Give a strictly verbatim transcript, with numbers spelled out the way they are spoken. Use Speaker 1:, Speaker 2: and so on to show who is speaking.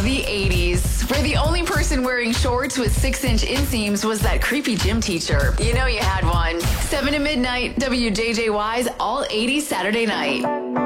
Speaker 1: the eighties, where the only person wearing shorts with six-inch inseams was that creepy gym teacher. You know you had one. seven to midnight, W J J Y's All eighties Saturday Night.